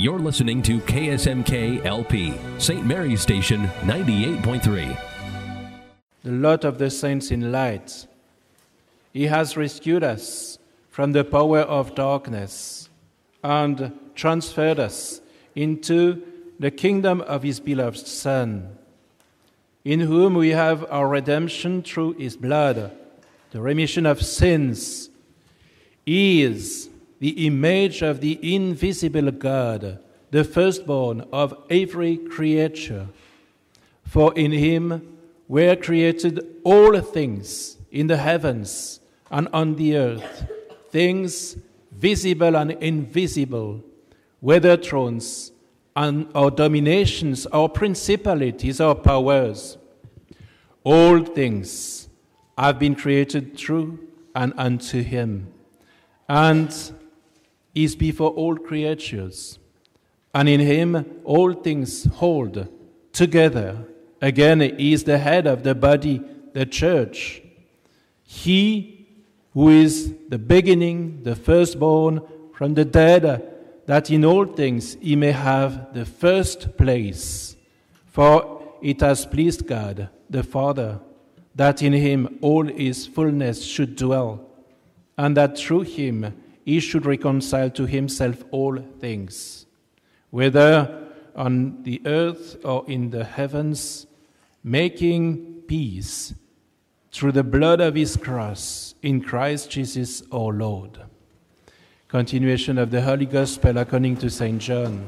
You're listening to KSMK LP, St. Mary's Station 98.3. The lot of the saints in light. He has rescued us from the power of darkness and transferred us into the kingdom of his beloved Son, in whom we have our redemption through his blood, the remission of sins. He is the image of the invisible God, the firstborn of every creature. For in him were created all things in the heavens and on the earth, things visible and invisible, whether thrones or dominations or principalities or powers. All things have been created through and unto him, and is before all creatures, and in him all things hold together. Again, he is the head of the body, the church. He who is the beginning, the firstborn from the dead, that in all things he may have the first place. For it has pleased God, the Father, that in him all his fullness should dwell, and that through him he should reconcile to himself all things, whether on the earth or in the heavens, making peace through the blood of his cross in Christ Jesus our Lord. Continuation of the Holy Gospel according to St. John.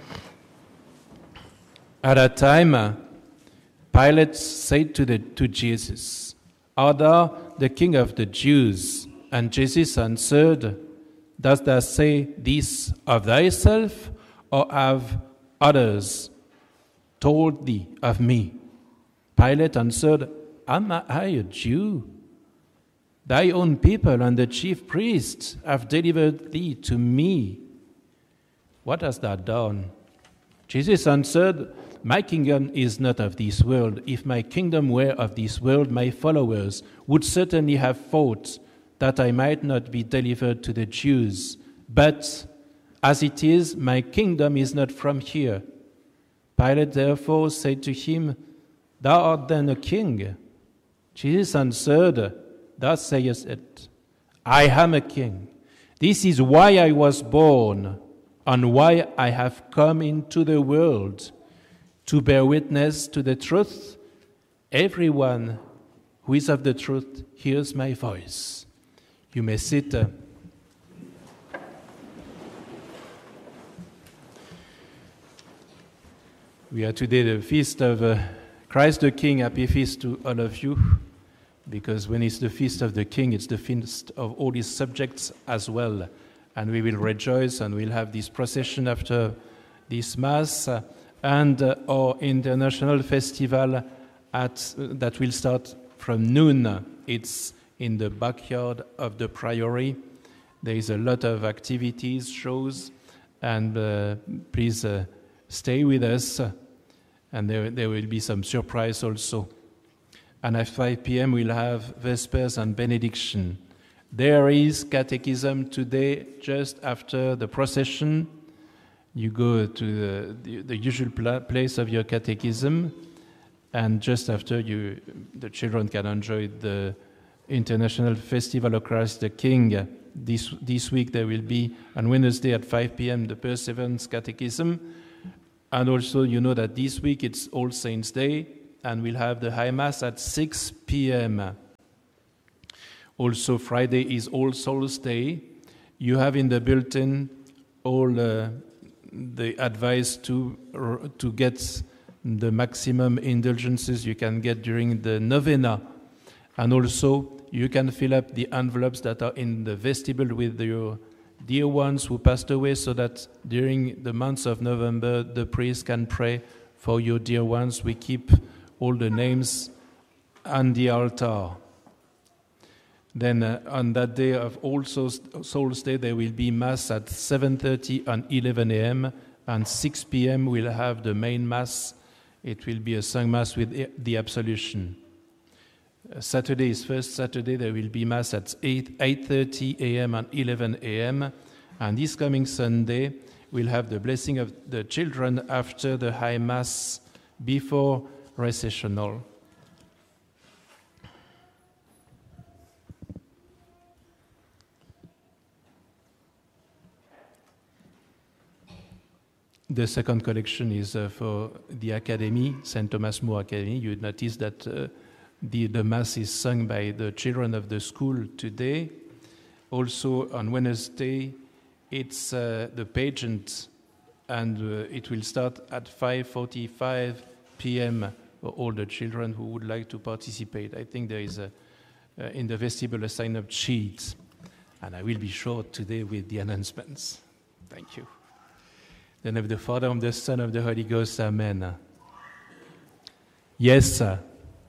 At that time, Pilate said to Jesus, "Art thou the king of the Jews?" And Jesus answered, "Dost thou say this of thyself, or have others told thee of me?" Pilate answered, "Am I a Jew? Thy own people and the chief priests have delivered thee to me. What hast thou done?" Jesus answered, "My kingdom is not of this world. If my kingdom were of this world, my followers would certainly have fought that I might not be delivered to the Jews. But as it is, my kingdom is not from here." Pilate therefore said to him, "Thou art then a king?" Jesus answered, "Thou sayest it. I am a king. This is why I was born, and why I have come into the world, to bear witness to the truth. Everyone who is of the truth hears my voice." You may sit. We are today the feast of Christ the King. Happy feast to all of you, because when it's the feast of the King, it's the feast of all his subjects as well. And we will rejoice, and we'll have this procession after this Mass, and our international festival that will start from noon. It's in the backyard of the Priory. There is a lot of activities, shows, and please stay with us, and there will be some surprise also. And at 5 p.m. we'll have Vespers and Benediction. There is catechism today just after the procession. You go to the usual place of your catechism, and just after the children can enjoy the International Festival of Christ the King. This week there will be, on Wednesday at 5 p.m., the Perseverance Catechism. And also, you know that this week it's All Saints' Day, and we'll have the High Mass at 6 p.m. Also, Friday is All Souls' Day. You have in the bulletin all the advice to get the maximum indulgences you can get during the novena. And also, you can fill up the envelopes that are in the vestibule with your dear ones who passed away, so that during the months of November, the priest can pray for your dear ones. We keep all the names on the altar. Then on that day of All Souls' Day, there will be Mass at 7:30 and 11 a.m. and 6 p.m. we'll have the main Mass. It will be a sung Mass with the absolution. Saturday is first Saturday. There will be Mass at 8:30 a.m. and 11 a.m. And this coming Sunday, we'll have the blessing of the children after the High Mass before recessional. The second collection is for the Academy, St. Thomas More Academy. You notice that the Mass is sung by the children of the school today. Also on Wednesday, it's the pageant, and it will start at 5:45 p.m. for all the children who would like to participate. I think there is in the vestibule a sign-up sheet, and I will be short today with the announcements. Thank you. In the name of the Father, of the Son, of the Holy Ghost, Amen. Yes, sir.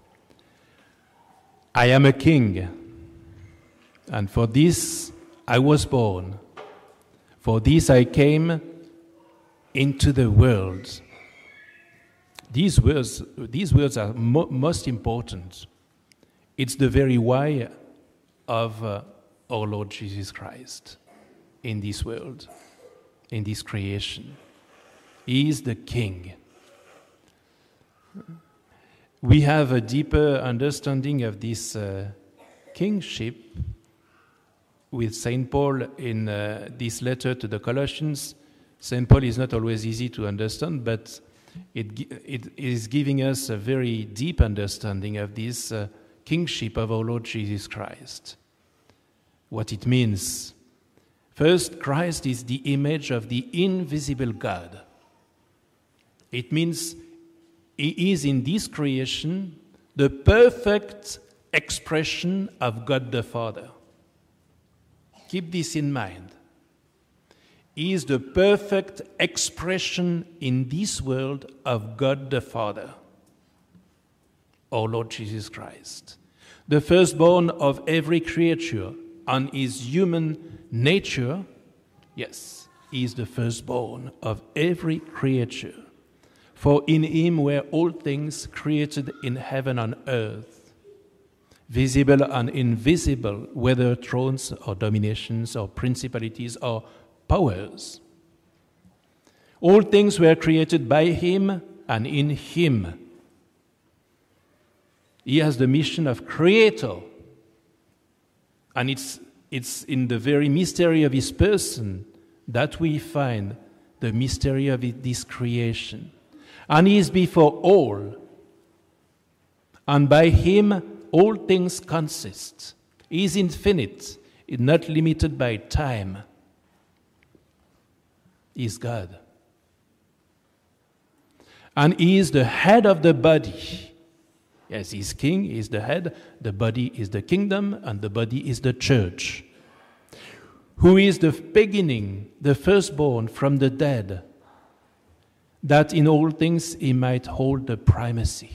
I am a king, and for this I was born. For this I came into the world. These words are most important. It's the very why of our Lord Jesus Christ in this world, in this creation. He is the King. We have a deeper understanding of this kingship with St. Paul in this letter to the Colossians. St. Paul is not always easy to understand, but it is giving us a very deep understanding of this kingship of our Lord Jesus Christ. What it means. First, Christ is the image of the invisible God. It means he is in this creation the perfect expression of God the Father. Keep this in mind. He is the perfect expression in this world of God the Father, our Lord Jesus Christ. The firstborn of every creature and his human nature, yes, he is the firstborn of every creature. For in him were all things created in heaven and earth, visible and invisible, whether thrones or dominations or principalities or powers. All things were created by him and in him. He has the mission of creator, and it's in the very mystery of his person that we find the mystery of this creation. And he is before all, and by him all things consist. He is infinite, not limited by time. He is God. And he is the head of the body. Yes, he is king, he is the head, the body is the kingdom, and the body is the church. Who is the beginning, the firstborn from the dead, that in all things he might hold the primacy.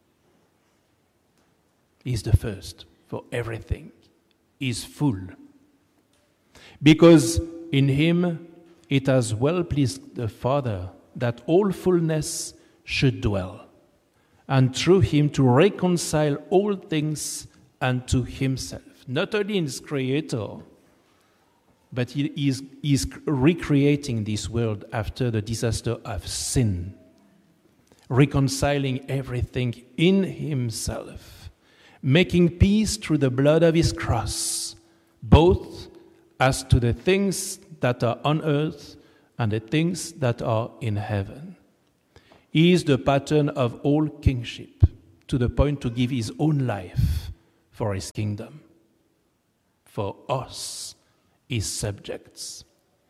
He is the first for everything. He is full. Because in him it has well pleased the Father that all fullness should dwell, and through him to reconcile all things unto himself. Not only in his creator, but he is recreating this world after the disaster of sin, reconciling everything in himself, making peace through the blood of his cross, both as to the things that are on earth and the things that are in heaven. He is the pattern of all kingship, to the point to give his own life for his kingdom, for us, his subjects.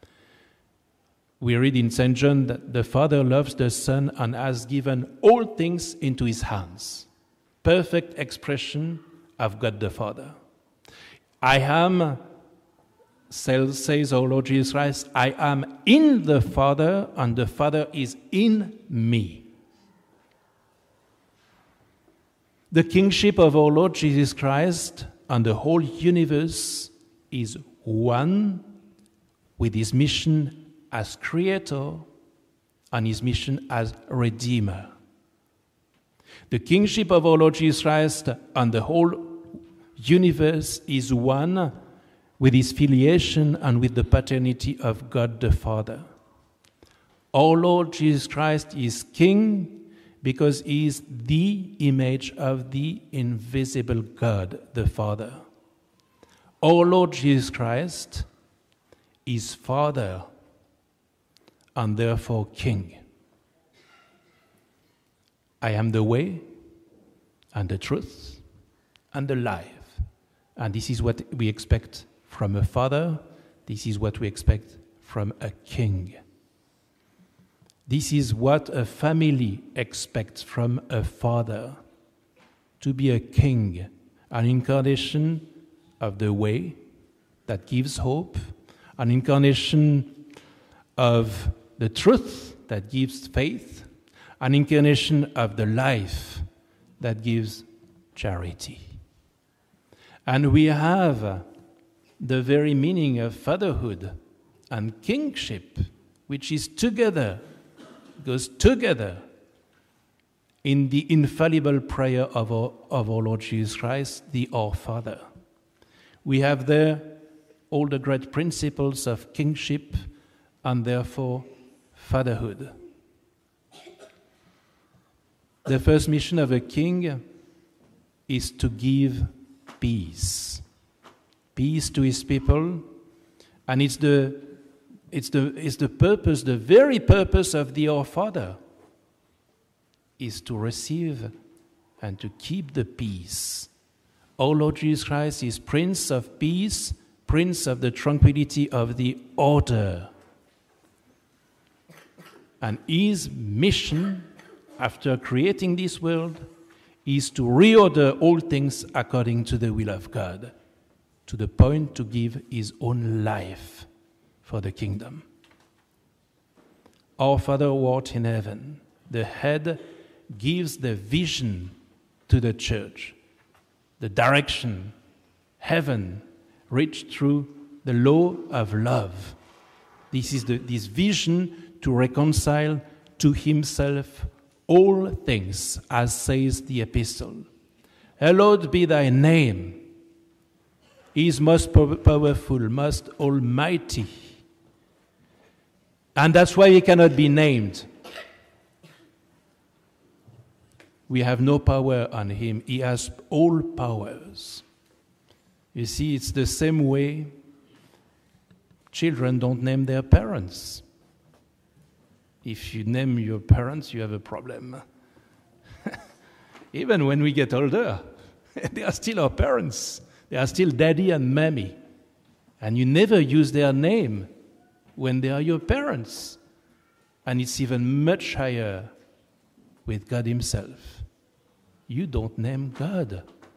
We read in St. John that the Father loves the Son and has given all things into his hands. Perfect expression of God the Father. I am, says our Lord Jesus Christ, I am in the Father and the Father is in me. The kingship of our Lord Jesus Christ and the whole universe is one, with his mission as creator and his mission as redeemer. The kingship of our Lord Jesus Christ and the whole universe is one, with his filiation and with the paternity of God the Father. Our Lord Jesus Christ is King because he is the image of the invisible God the Father. Our Lord Jesus Christ is Father and therefore King. I am the way and the truth and the life. And this is what we expect from a father. This is what we expect from a king. This is what a family expects from a father, to be a king, an incarnation of the way that gives hope, an incarnation of the truth that gives faith, an incarnation of the life that gives charity. And we have the very meaning of fatherhood and kingship, which is together, goes together in the infallible prayer of our Lord Jesus Christ, the Our Father. We have there all the great principles of kingship and therefore fatherhood. The first mission of a king is to give peace. Peace to his people, and it's the purpose, the very purpose of the Our Father is to receive and to keep the peace. Our Lord Jesus Christ is Prince of Peace, Prince of the tranquility of the order. And his mission, after creating this world, is to reorder all things according to the will of God, to the point to give his own life for the kingdom. Our Father who art in heaven, the head gives the vision to the church, the direction, heaven, reached through the law of love. This is this vision to reconcile to himself all things, as says the epistle. Hallowed be thy name. He is most powerful, most almighty. And that's why he cannot be named. We have no power on him. He has all powers. You see, it's the same way children don't name their parents. If you name your parents, you have a problem. Even when we get older, they are still our parents. They are still daddy and mommy. And you never use their name when they are your parents. And it's even much higher with God himself. You don't name God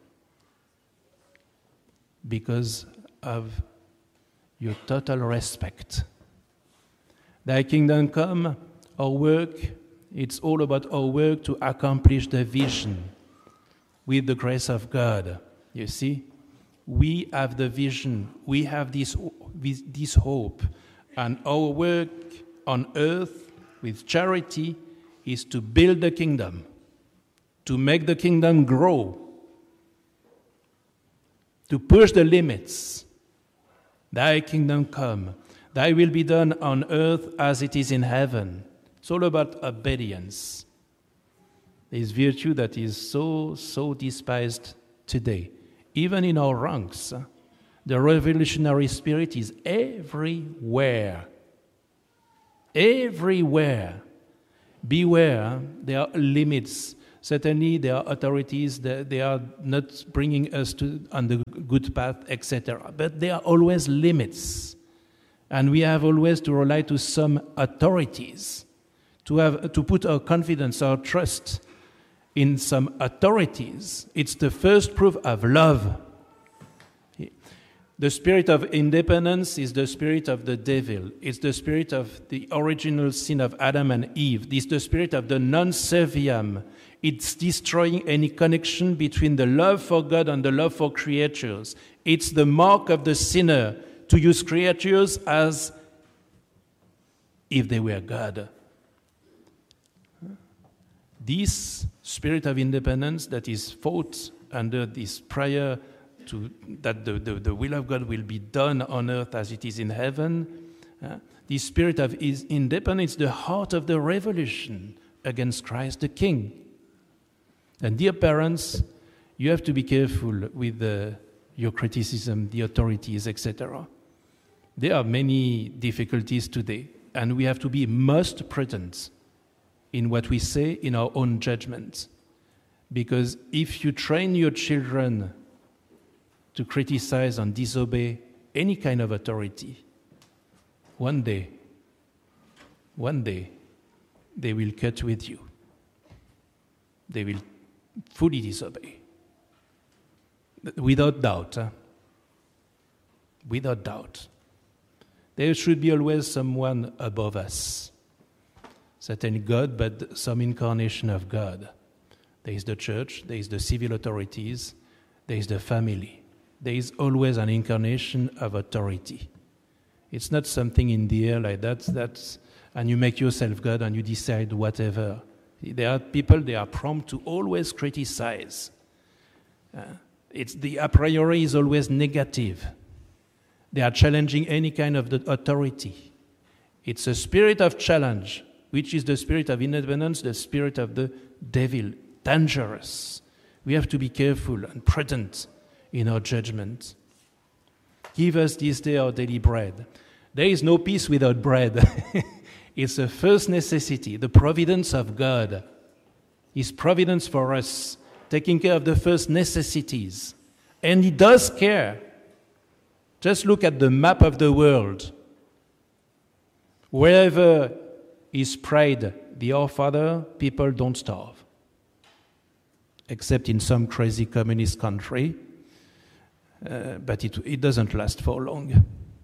because of your total respect. Thy kingdom come, our work, it's all about our work to accomplish the vision with the grace of God. You see? We have the vision, we have this hope, and our work on earth with charity is to build the kingdom, to make the kingdom grow, to push the limits. Thy kingdom come, thy will be done on earth as it is in heaven. It's all about obedience. This virtue that is so despised today. Even in our ranks, the revolutionary spirit is everywhere. Everywhere. Beware, there are limits. Certainly, there are authorities that they are not bringing us on the good path, etc. But there are always limits. And we have always to rely to some authorities, to put our confidence, our trust in some authorities. It's the first proof of love. The spirit of independence is the spirit of the devil. It's the spirit of the original sin of Adam and Eve. It's the spirit of the non serviam. It's destroying any connection between the love for God and the love for creatures. It's the mark of the sinner to use creatures as if they were God. This spirit of independence that is fought under this prior that the will of God will be done on earth as it is in heaven. The spirit of independence, the heart of the revolution against Christ the King. And dear parents, you have to be careful with your criticism, the authorities, etc. There are many difficulties today, and we have to be most prudent in what we say in our own judgment. Because if you train your children to criticize and disobey any kind of authority, one day, they will cut with you. They will fully disobey. Without doubt. Without doubt. There should be always someone above us. Certainly God, but some incarnation of God. There is the church, there is the civil authorities, there is the family. There is always an incarnation of authority. It's not something in the air like that, and you make yourself God and you decide whatever. There are people, they are prompt to always criticize. It's the a priori is always negative. They are challenging any kind of the authority. It's a spirit of challenge, which is the spirit of independence, the spirit of the devil, dangerous. We have to be careful and prudent in our judgment. Give us this day our daily bread. There is no peace without bread. It's a first necessity, the providence of God. His providence for us, taking care of the first necessities. And He does care. Just look at the map of the world. Wherever is prayed the Our Father, people don't starve. Except in some crazy communist country. But it doesn't last for long.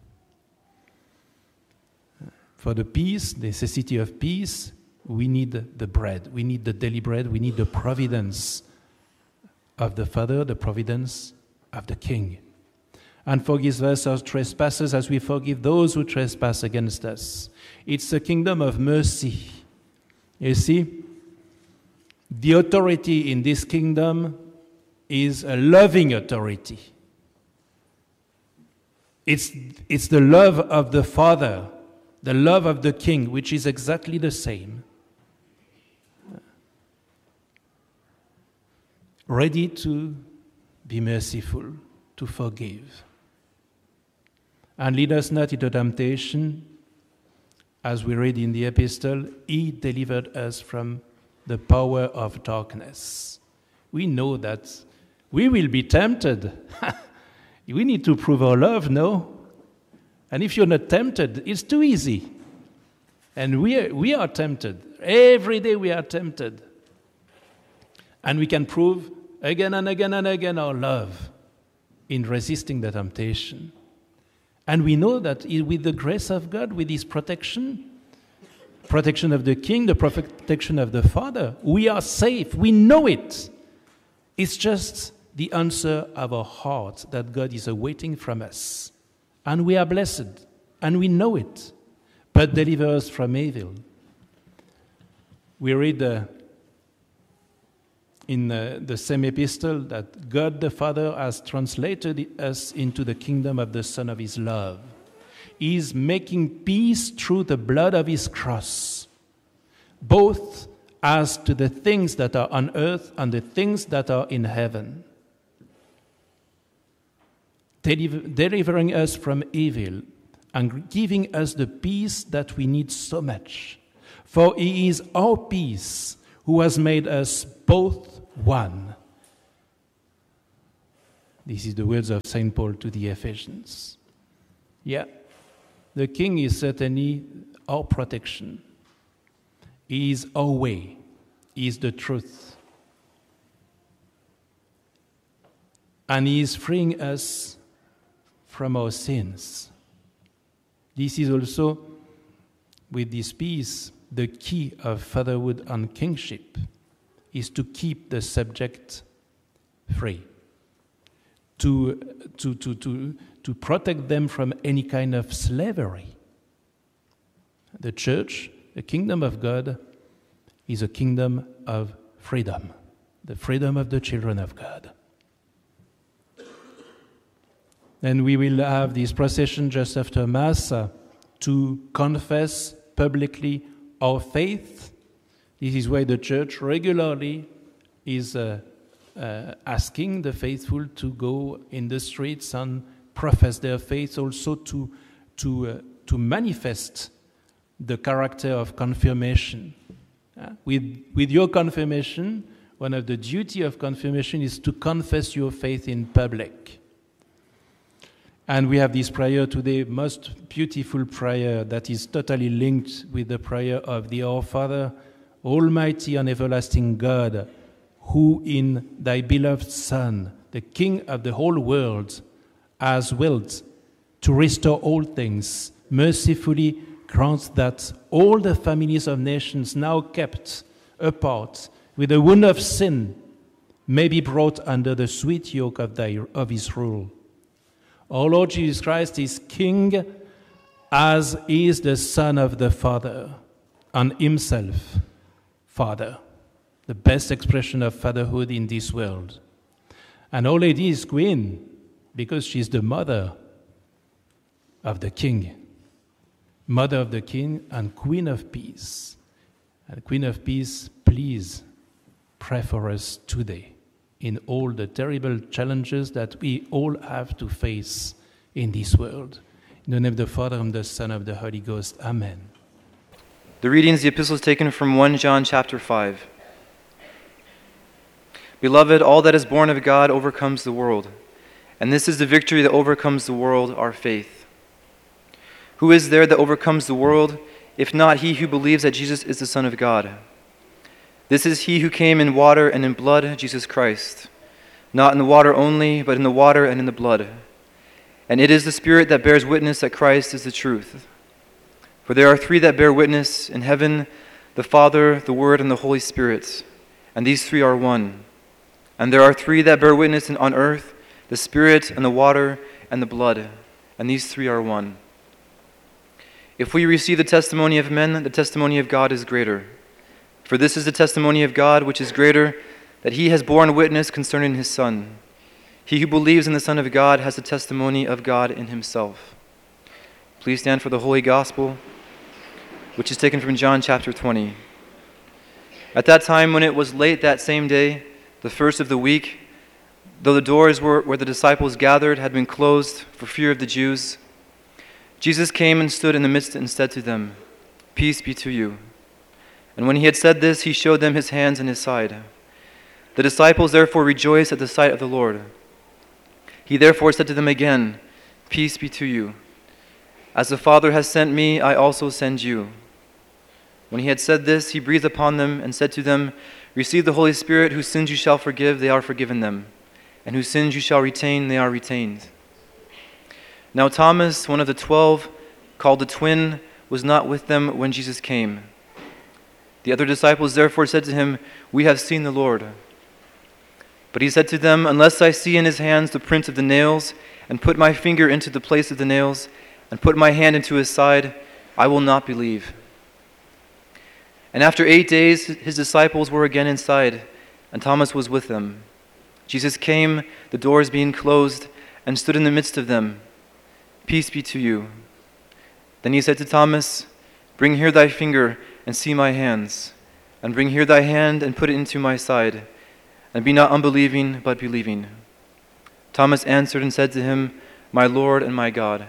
For the peace, the necessity of peace, we need the bread. We need the daily bread. We need the providence of the Father, the providence of the King. And forgive us our trespasses as we forgive those who trespass against us. It's a kingdom of mercy. You see, the authority in this kingdom is a loving authority. It's the love of the Father, the love of the King, which is exactly the same. Ready to be merciful, to forgive. And lead us not into temptation, as we read in the epistle, He delivered us from the power of darkness. We know that we will be tempted. We need to prove our love, no? And if you're not tempted, it's too easy. And we are tempted. Every day we are tempted. And we can prove again and again and again our love in resisting the temptation. And we know that with the grace of God, with His protection of the King, the protection of the Father, we are safe. We know it. It's just the answer of our heart that God is awaiting from us. And we are blessed, and we know it. But deliver us from evil. We read in the same epistle that God the Father has translated us into the kingdom of the Son of His love. He is making peace through the blood of His cross, both as to the things that are on earth and the things that are in heaven. Delivering us from evil and giving us the peace that we need so much. For He is our peace, who has made us both one. This is the words of St. Paul to the Ephesians. Yeah, the King is certainly our protection. He is our way. He is the truth. And He is freeing us from our sins. This is also, with this peace, the key of fatherhood and kingship is to keep the subject free, to protect them from any kind of slavery. The church, the kingdom of God, is a kingdom of freedom, the freedom of the children of God. And we will have this procession just after Mass to confess publicly our faith. This is why the Church regularly is asking the faithful to go in the streets and profess their faith, also to manifest the character of confirmation. With your confirmation, one of the duty of confirmation is to confess your faith in public. And we have this prayer today, most beautiful prayer that is totally linked with the prayer of the Our Father, Almighty and everlasting God, who in thy beloved Son, the King of the whole world, has willed to restore all things, mercifully grants that all the families of nations now kept apart with the wound of sin may be brought under the sweet yoke of his rule. Our Lord Jesus Christ is King, as is the Son of the Father, and himself Father, the best expression of fatherhood in this world. And Our Lady is Queen, because she's the mother of the King. Mother of the King and Queen of Peace. And Queen of Peace, please pray for us today in all the terrible challenges that we all have to face in this world. In the name of the Father, and the Son, and of the Holy Ghost. Amen. The reading is the epistle taken from 1 John chapter 5. Beloved, all that is born of God overcomes the world, and this is the victory that overcomes the world, our faith. Who is there that overcomes the world, if not he who believes that Jesus is the Son of God? This is he who came in water and in blood, Jesus Christ, not in the water only, but in the water and in the blood. And it is the Spirit that bears witness that Christ is the truth. For there are three that bear witness in heaven, the Father, the Word, and the Holy Spirit, and these three are one. And there are three that bear witness on earth, the Spirit, and the water, and the blood, and these three are one. If we receive the testimony of men, the testimony of God is greater. For this is the testimony of God, which is greater, that he has borne witness concerning his Son. He who believes in the Son of God has the testimony of God in himself. Please stand for the Holy Gospel, which is taken from John chapter 20. At that time, when it was late that same day, the first of the week, though the doors where the disciples gathered had been closed for fear of the Jews, Jesus came and stood in the midst and said to them, "Peace be to you." And when he had said this, he showed them his hands and his side. The disciples therefore rejoiced at the sight of the Lord. He therefore said to them again, "Peace be to you. As the Father has sent me, I also send you." When he had said this, he breathed upon them and said to them, "Receive the Holy Spirit, whose sins you shall forgive, they are forgiven them, and whose sins you shall retain, they are retained." Now Thomas, one of the 12, called the twin, was not with them when Jesus came. The other disciples therefore said to him, "We have seen the Lord." But he said to them, "Unless I see in his hands the print of the nails, and put my finger into the place of the nails, and put my hand into his side, I will not believe." And after 8 days his disciples were again inside, and Thomas was with them. Jesus came, the doors being closed, and stood in the midst of them. "Peace be to you." Then he said to Thomas, "Bring here thy finger, and see my hands, and bring here thy hand, and put it into my side, and be not unbelieving, but believing." Thomas answered and said to him, "My Lord and my God."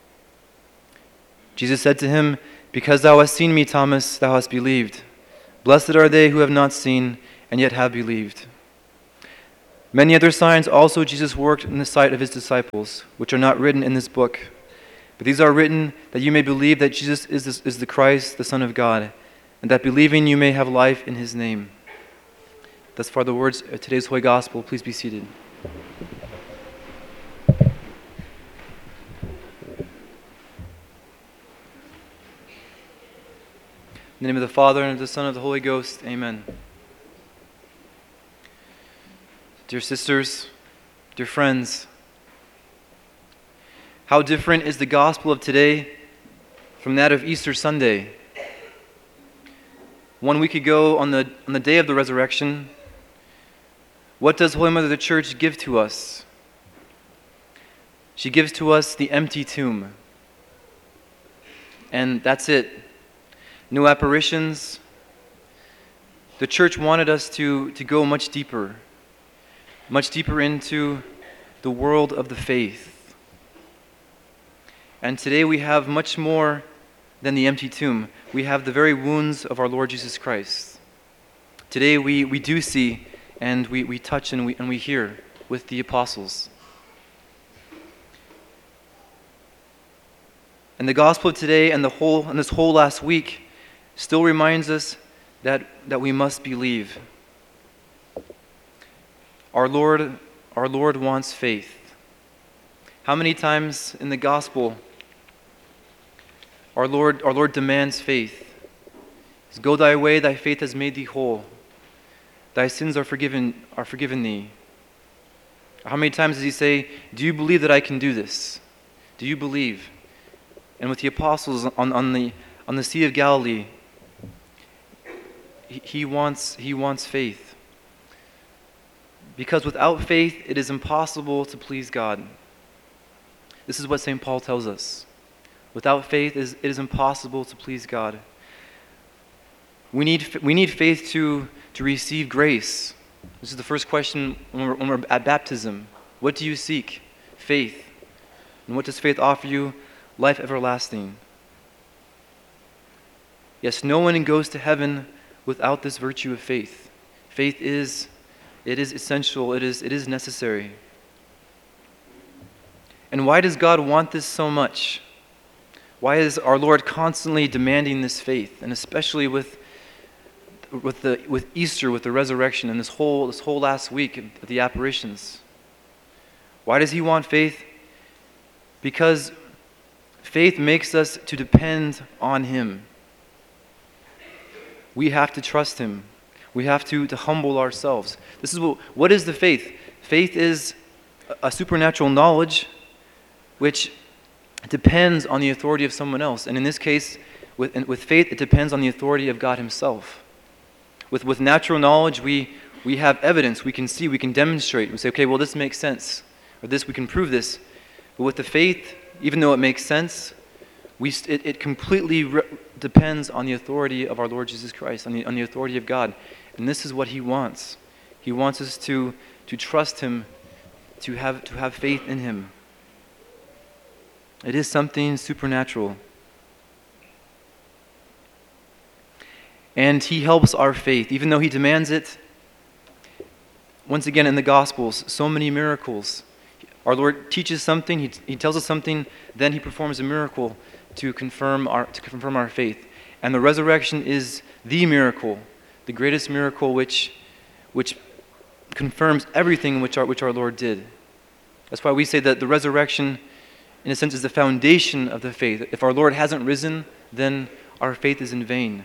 Jesus said to him, "Because thou hast seen me, Thomas, thou hast believed. Blessed are they who have not seen, and yet have believed." Many other signs also Jesus worked in the sight of his disciples, which are not written in this book. But these are written that you may believe that Jesus is the Christ, the Son of God, and that believing you may have life in his name. Thus far the words of today's Holy Gospel. Please be seated. In the name of the Father, and of the Son, and of the Holy Ghost. Amen. Dear sisters, dear friends, how different is the gospel of today from that of Easter Sunday? 1 week ago, on the day of the resurrection, what does Holy Mother of the Church give to us? She gives to us the empty tomb. And that's it. No apparitions. The church wanted us to go much deeper into the world of the faith. And today we have much more than the empty tomb. We have the very wounds of our Lord Jesus Christ. Today we do see and we touch and we hear with the apostles. And the gospel of today and this whole last week still reminds us that we must believe. Our Lord wants faith. How many times in the gospel our Lord demands faith? He says, "Go thy way, thy faith has made thee whole. Thy sins are forgiven thee." How many times does he say, "Do you believe that I can do this? Do you believe?" And with the apostles on the Sea of Galilee, he wants faith. Because without faith, it is impossible to please God. This is what St. Paul tells us. Without faith, it is impossible to please God. We need faith to receive grace. This is the first question when we're at baptism. What do you seek? Faith. And what does faith offer you? Life everlasting. Yes, no one goes to heaven without this virtue of faith. Faith is essential. It is necessary. And why does God want this so much? Why is our Lord constantly demanding this faith, and especially with Easter, with the resurrection, and this whole last week of the apparitions? Why does he want faith? Because faith makes us to depend on him. We have to trust him. We have to humble ourselves. This is what is the faith? Faith is a supernatural knowledge which depends on the authority of someone else. And in this case, with faith, it depends on the authority of God himself. With natural knowledge, we have evidence. We can see, we can demonstrate. We say, okay, well, this makes sense. Or this, we can prove this. But with the faith, even though it makes sense, it completely depends on the authority of our Lord Jesus Christ, on the authority of God. And this is what he wants. He wants us to trust him, to have faith in him. It is something supernatural. And he helps our faith, even though he demands it. Once again, in the Gospels, so many miracles. Our Lord teaches something, he tells us something, then he performs a miracle to confirm our faith. And the resurrection is the miracle, the greatest miracle which confirms everything which our Lord did. That's why we say that the resurrection, in a sense, is the foundation of the faith. If our Lord hasn't risen, then our faith is in vain.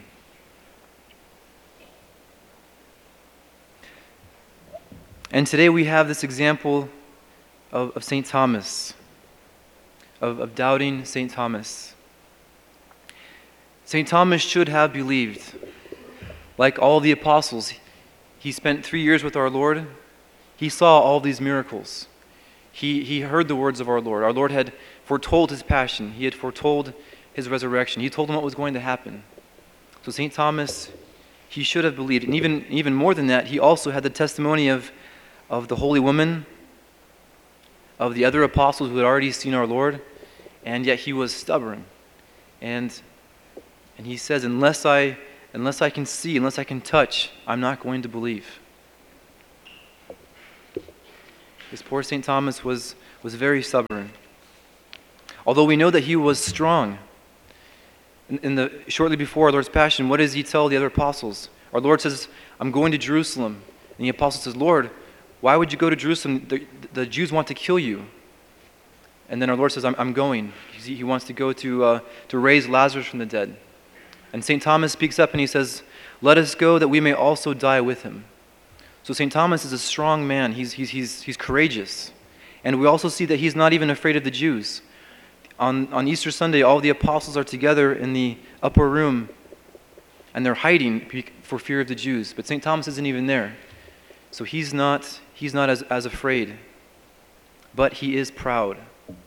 And today we have this example of St. Thomas, of doubting St. Thomas. St. Thomas should have believed. Like all the apostles, he spent 3 years with our Lord. He saw all these miracles. He heard the words of our Lord. Our Lord had foretold his passion. He had foretold his resurrection. He told him what was going to happen. So St. Thomas, he should have believed. And even more than that, he also had the testimony of the holy woman, of the other apostles who had already seen our Lord, and yet he was stubborn. And he says, unless I can see, unless I can touch, I'm not going to believe. This poor St. Thomas was very stubborn. Although we know that he was strong. Shortly before our Lord's Passion, what does he tell the other apostles? Our Lord says, I'm going to Jerusalem. And the apostle says, Lord, why would you go to Jerusalem? The Jews want to kill you. And then our Lord says, I'm going. He wants to go to raise Lazarus from the dead. And St. Thomas speaks up and he says, let us go that we may also die with him. So St. Thomas is a strong man. He's courageous. And we also see that he's not even afraid of the Jews. On Easter Sunday, all the apostles are together in the upper room, and they're hiding for fear of the Jews. But St. Thomas isn't even there. So he's not as afraid. But he is proud.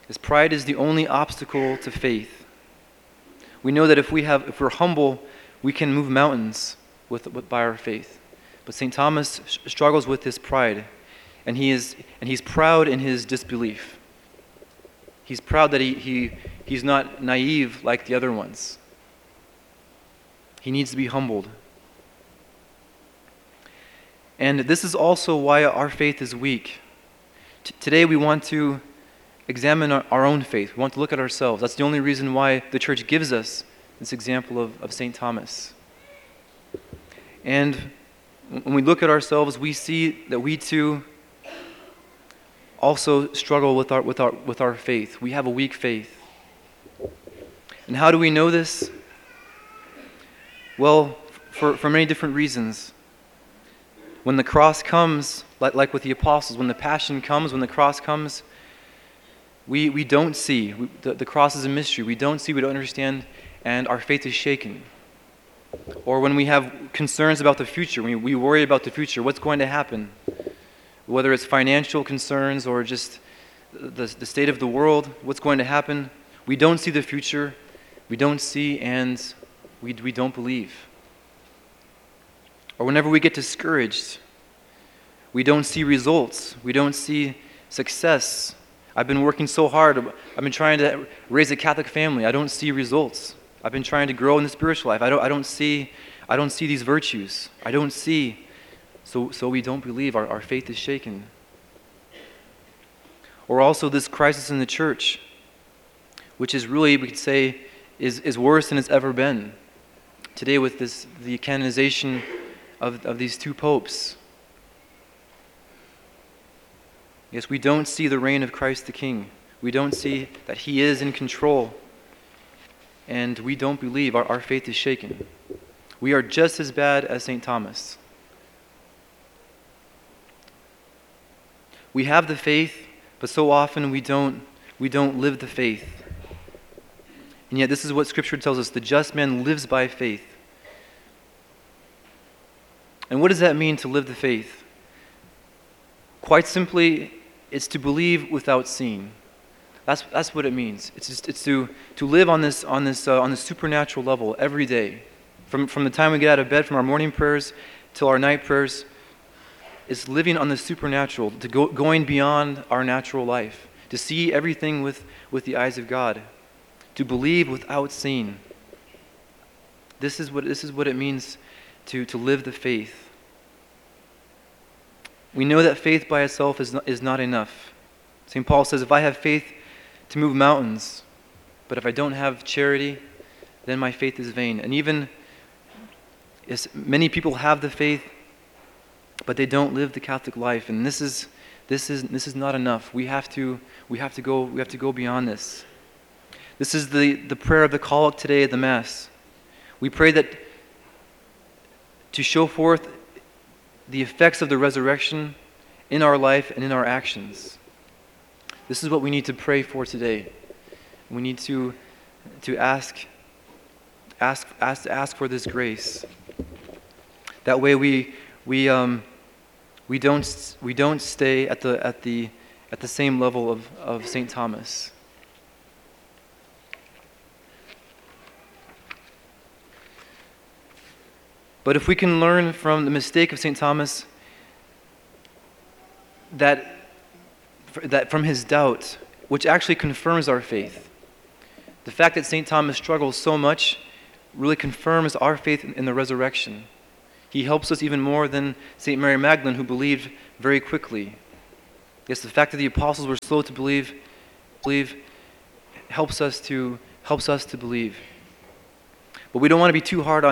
This pride is the only obstacle to faith. We know that if we're humble, we can move mountains by our faith. But St. Thomas struggles with this pride, and he's proud in his disbelief. He's proud that he's not naive like the other ones. He needs to be humbled. And this is also why our faith is weak. Today we want to examine our own faith. We want to look at ourselves. That's the only reason why the church gives us this example of St. Thomas. And when we look at ourselves, we see that we too also struggle with our faith. We have a weak faith. And how do we know this? Well, for many different reasons. When the cross comes, like with the apostles, when the passion comes, when the cross comes, we don't see. The cross is a mystery. We don't see, we don't understand, and our faith is shaken. Or when we have concerns about the future, we worry about the future, what's going to happen? Whether it's financial concerns or just the state of the world, what's going to happen? We don't see the future, we don't see, and we don't believe. Or whenever we get discouraged, we don't see results, we don't see success. I've been working so hard, I've been trying to raise a Catholic family, I don't see results. I've been trying to grow in the spiritual life, I don't see these virtues. I don't see, so we don't believe, our faith is shaken. Or also this crisis in the church, which is really, we could say, is worse than it's ever been. Today with the canonization of these two popes. Yes, we don't see the reign of Christ the King. We don't see that He is in control. And we don't believe, our faith is shaken. We are just as bad as St. Thomas. We have the faith, but so often we don't live the faith. And yet this is what Scripture tells us, the just man lives by faith. And what does that mean, to live the faith? Quite simply, it's to believe without seeing. That's what it means. It's to live on this supernatural level every day, from the time we get out of bed, from our morning prayers till our night prayers. It's living on the supernatural, going beyond our natural life, to see everything with the eyes of God, to believe without seeing. This is what it means to live the faith. We know that faith by itself is not enough. St. Paul says, if I have faith to move mountains, but if I don't have charity, then my faith is vain. And even many people have the faith, but they don't live the Catholic life, and this is not enough. We have to go beyond this. This is the prayer of the Collect today at the Mass. We pray that to show forth the effects of the resurrection in our life and in our actions. This is what we need to pray for today. We need to ask for this grace. That way we don't stay at the same level of St. Thomas. But if we can learn from the mistake of St. Thomas, that from his doubt, which actually confirms our faith, the fact that St. Thomas struggles so much really confirms our faith in the resurrection. He helps us even more than St. Mary Magdalene, who believed very quickly. Yes, the fact that the apostles were slow to believe helps us to believe. But we don't want to be too hard on